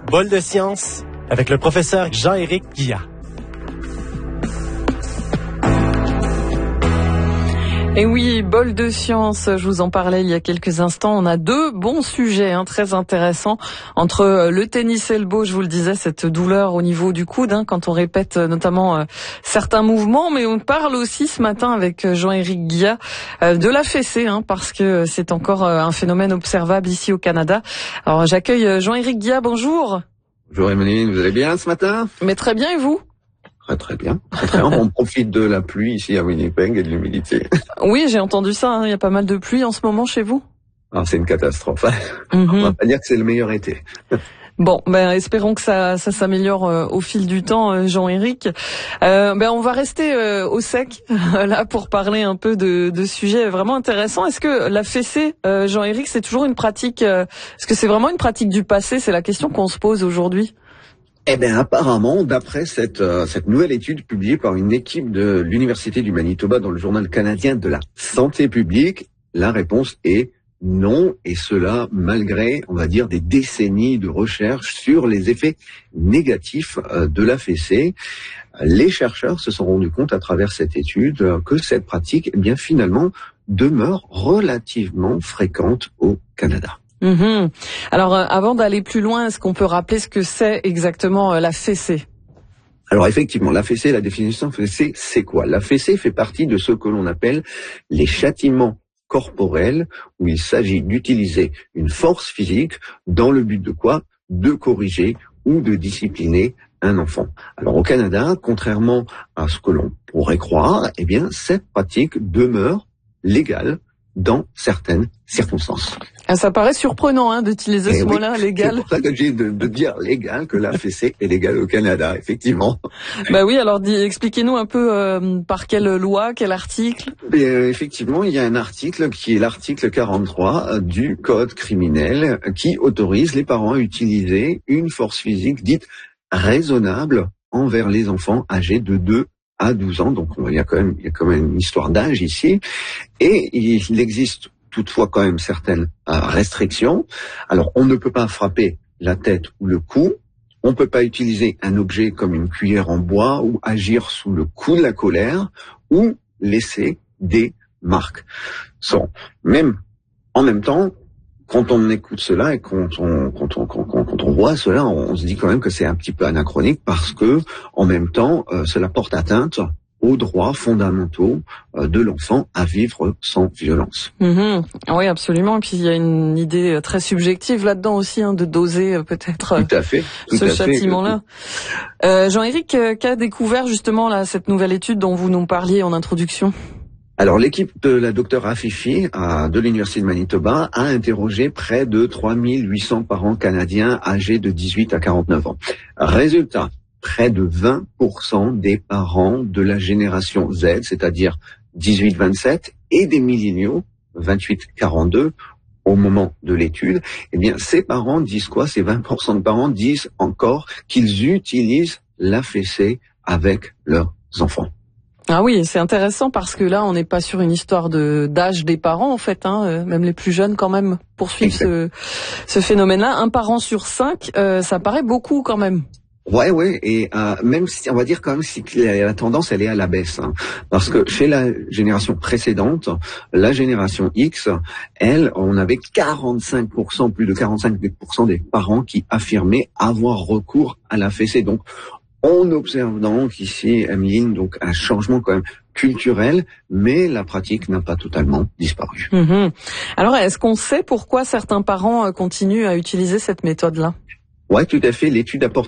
Bol de science avec le professeur Jean-Éric Guillat. Et oui, bol de science, je vous en parlais il y a quelques instants. On a deux bons sujets très intéressants. Entre le tennis elbow, je vous le disais, cette douleur au niveau du coude, quand on répète notamment certains mouvements. Mais on parle aussi ce matin avec Jean-Éric Guillat de la fessée, parce que c'est encore un phénomène observable ici au Canada. Alors j'accueille Jean-Éric Guillat, bonjour. Bonjour Emeline, vous allez bien ce matin? Mais très bien, et vous? Très bien. On profite de la pluie ici à Winnipeg et de l'humidité. Oui, j'ai entendu ça, il y a pas mal de pluie en ce moment chez vous. Alors c'est une catastrophe. On va pas dire que c'est le meilleur été. Bon, espérons que ça s'améliore au fil du temps, Jean-Éric. On va rester au sec là pour parler un peu de sujets vraiment intéressants. Est-ce que la fessée, Jean-Éric, c'est toujours une pratique est-ce que c'est vraiment une pratique du passé? C'est la question qu'on se pose aujourd'hui. Eh bien, apparemment, d'après cette nouvelle étude publiée par une équipe de l'Université du Manitoba dans le Journal canadien de la santé publique, la réponse est non, et cela malgré, on va dire, des décennies de recherche sur les effets négatifs de la fessée. Les chercheurs se sont rendus compte à travers cette étude que cette pratique, finalement, demeure relativement fréquente au Canada. Alors, avant d'aller plus loin, est-ce qu'on peut rappeler ce que c'est exactement la fessée? Alors effectivement, la fessée, la définition de fessée, c'est quoi? La fessée fait partie de ce que l'on appelle les châtiments corporels, où il s'agit d'utiliser une force physique dans le but de quoi? De corriger ou de discipliner un enfant. Alors au Canada, contrairement à ce que l'on pourrait croire, cette pratique demeure légale dans certaines circonstances. Ça paraît surprenant d'utiliser ce mot-là, légal. C'est pour ça que j'ai de dire légal, que la fessée est légale au Canada, effectivement. Oui, alors expliquez-nous un peu par quelle loi, quel article. Effectivement, il y a un article qui est l'article 43 du Code criminel qui autorise les parents à utiliser une force physique dite raisonnable envers les enfants âgés de 2 à 12 ans, donc il y a quand même une histoire d'âge ici, et il existe toutefois quand même certaines restrictions. Alors on ne peut pas frapper la tête ou le cou, on ne peut pas utiliser un objet comme une cuillère en bois ou agir sous le coup de la colère ou laisser des marques. Même en même temps, quand on écoute cela et quand on voit cela, on se dit quand même que c'est un petit peu anachronique parce que, en même temps, cela porte atteinte aux droits fondamentaux de l'enfant à vivre sans violence. Oui, absolument. Et puis il y a une idée très subjective là-dedans aussi, de doser peut-être tout à fait, ce châtiment-là. Jean-Éric, qu'a découvert justement cette nouvelle étude dont vous nous parliez en introduction? Alors, l'équipe de la docteure Afifi de l'Université de Manitoba a interrogé près de 3800 parents canadiens âgés de 18 à 49 ans. Résultat, près de 20% des parents de la génération Z, c'est-à-dire 18-27, et des milléniaux, 28-42, au moment de l'étude, ces parents disent quoi? Ces 20% de parents disent encore qu'ils utilisent la fessée avec leurs enfants. Ah oui, c'est intéressant parce que là, on n'est pas sur une histoire d'âge des parents, en fait, même les plus jeunes quand même poursuivent ce phénomène-là. Un parent sur 5, ça paraît beaucoup quand même. Ouais, et même si on va dire quand même si la tendance elle est à la baisse, parce que chez la génération précédente, la génération X, on avait 45%, plus de 45% des parents qui affirmaient avoir recours à la fessée. Donc on observe donc ici, Emeline, donc un changement quand même culturel, mais la pratique n'a pas totalement disparu. Alors, est-ce qu'on sait pourquoi certains parents continuent à utiliser cette méthode-là? Ouais, tout à fait. L'étude apporte